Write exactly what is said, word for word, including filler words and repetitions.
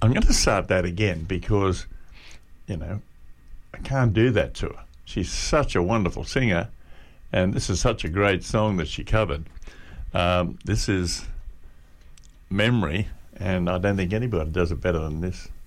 I'm going to start that again because, you know, I can't do that to her. She's such a wonderful singer, and this is such a great song that she covered. Um, this is Memory, and I don't think anybody does it better than this.